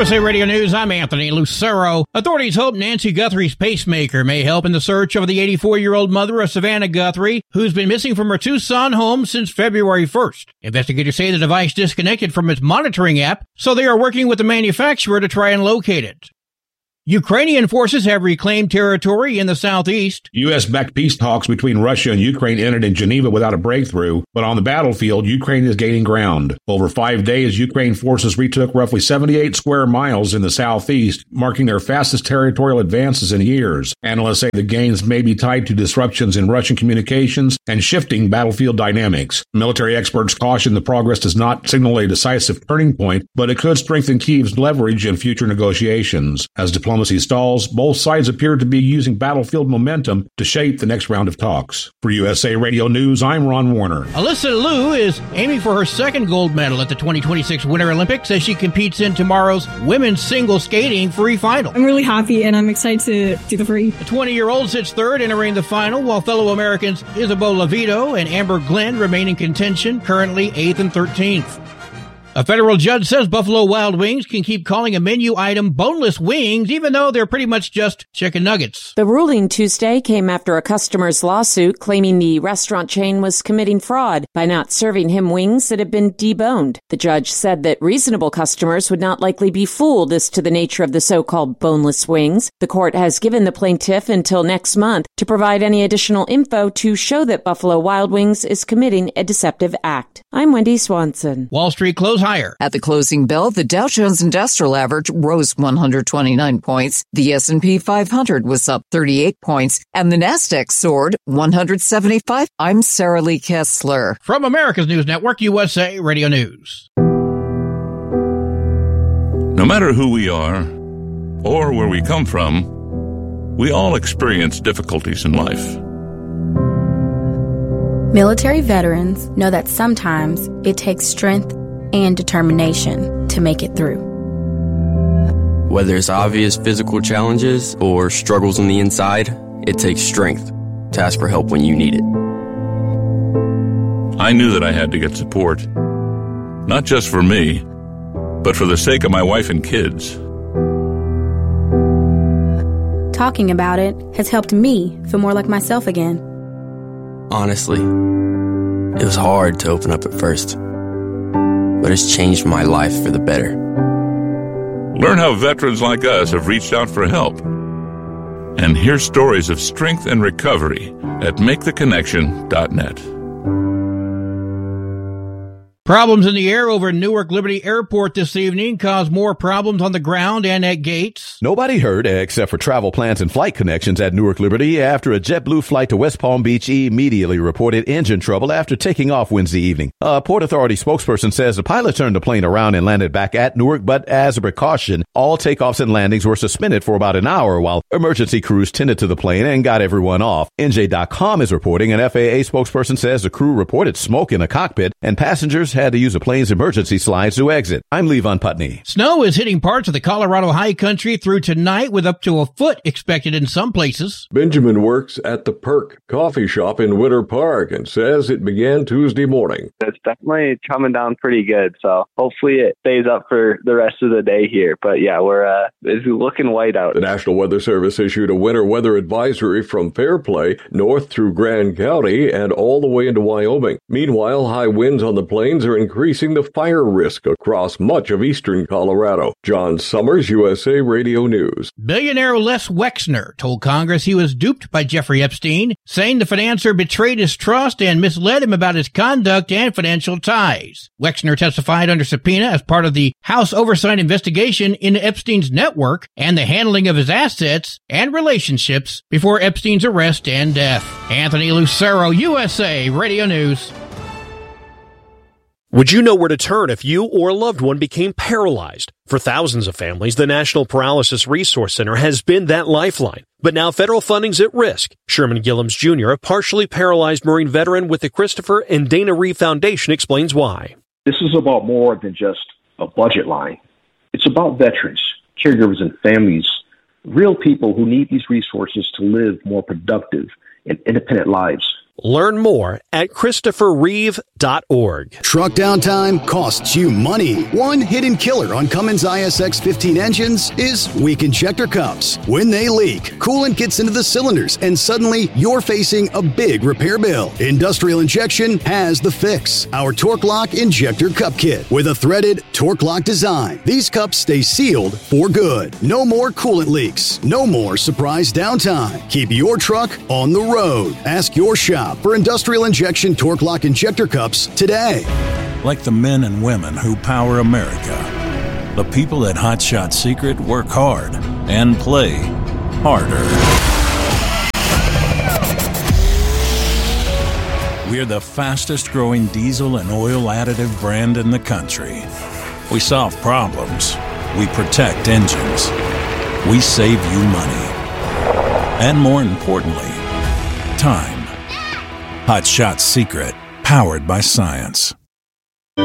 USA Radio News, I'm Anthony Lucero. Authorities hope Nancy Guthrie's pacemaker may help in the search of the 84-year-old mother of Savannah Guthrie, who's been missing from her Tucson home since February 1st. Investigators say the device disconnected from its monitoring app, so they are working with the manufacturer to try and locate it. Ukrainian forces have reclaimed territory in the southeast. U.S.-backed peace talks between Russia and Ukraine ended in Geneva without a breakthrough, but on the battlefield, Ukraine is gaining ground. Over 5 days, Ukraine forces retook roughly 78 square miles in the southeast, marking their fastest territorial advances in years. Analysts say the gains may be tied to disruptions in Russian communications and shifting battlefield dynamics. Military experts caution the progress does not signal a decisive turning point, but it could strengthen Kyiv's leverage in future negotiations. As diplomacy stalls, both sides appear to be using battlefield momentum to shape the next round of talks. For USA Radio News, I'm Ron Warner. Alyssa Liu is aiming for her second gold medal at the 2026 Winter Olympics as she competes in tomorrow's women's single skating free final. I'm really happy and I'm excited to do the free. The 20-year-old sits third, entering the final, while fellow Americans Isabeau Levito and Amber Glenn remain in contention, currently 8th and 13th. A federal judge says Buffalo Wild Wings can keep calling a menu item boneless wings, even though they're pretty much just chicken nuggets. The ruling Tuesday came after a customer's lawsuit claiming the restaurant chain was committing fraud by not serving him wings that had been deboned. The judge said that reasonable customers would not likely be fooled as to the nature of the so-called boneless wings. The court has given the plaintiff until next month to provide any additional info to show that Buffalo Wild Wings is committing a deceptive act. I'm Wendy Swanson. Wall Street closed higher. At the closing bell, the Dow Jones Industrial Average rose 129 points. The S&P 500 was up 38 points, and the Nasdaq soared 175. I'm Sarah Lee Kessler. From America's News Network, USA Radio News. No matter who we are or where we come from, we all experience difficulties in life. Military veterans know that sometimes it takes strength and determination to make it through. Whether it's obvious physical challenges or struggles on the inside, it takes strength to ask for help when you need it. I knew that I had to get support, not just for me, but for the sake of my wife and kids. Talking about it has helped me feel more like myself again. Honestly, it was hard to open up at first, but it's changed my life for the better. Learn how veterans like us have reached out for help. And hear stories of strength and recovery at MakeTheConnection.net. Problems in the air over Newark Liberty Airport this evening caused more problems on the ground and at gates. Nobody hurt except for travel plans and flight connections at Newark Liberty after a JetBlue flight to West Palm Beach immediately reported engine trouble after taking off Wednesday evening. A Port Authority spokesperson says the pilot turned the plane around and landed back at Newark, but as a precaution, all takeoffs and landings were suspended for about an hour while emergency crews tended to the plane and got everyone off. NJ.com is reporting an FAA spokesperson says the crew reported smoke in the cockpit and passengers had to use the plane's emergency slides to exit. I'm Levon Putney. Snow is hitting parts of the Colorado high country through tonight with up to a foot expected in some places. Benjamin works at the Perk Coffee Shop in Winter Park and says it began Tuesday morning. It's definitely coming down pretty good, so hopefully it stays up for the rest of the day here. But yeah, it's looking white out. The National Weather Service issued a winter weather advisory from Fairplay north through Grand County and all the way into Wyoming. Meanwhile, high winds on the plains are increasing the fire risk across much of eastern Colorado. John Summers, USA Radio News. Billionaire Les Wexner told Congress he was duped by Jeffrey Epstein, saying the financier betrayed his trust and misled him about his conduct and financial ties. Wexner testified under subpoena as part of the House oversight investigation into Epstein's network and the handling of his assets and relationships before Epstein's arrest and death. Anthony Lucero, USA Radio News. Would you know where to turn if you or a loved one became paralyzed? For thousands of families, the National Paralysis Resource Center has been that lifeline. But now federal funding's at risk. Sherman Gillums Jr., a partially paralyzed Marine veteran with the Christopher and Dana Reeve Foundation, explains why. This is about more than just a budget line. It's about veterans, caregivers, and families, real people who need these resources to live more productive and independent lives. Learn more at ChristopherReeve.org. Truck downtime costs you money. One hidden killer on Cummins ISX 15 engines is weak injector cups. When they leak, coolant gets into the cylinders and suddenly you're facing a big repair bill. Industrial Injection has the fix. Our Torque Lock Injector Cup Kit with a threaded Torque Lock design. These cups stay sealed for good. No more coolant leaks. No more surprise downtime. Keep your truck on the road. Ask your shop for Industrial Injection Torque Lock Injector Cups today. Like the men and women who power America, the people at Hot Shot Secret work hard and play harder. We're the fastest growing diesel and oil additive brand in the country. We solve problems. We protect engines. We save you money. And more importantly, time. Hot Shot Secret, powered by science.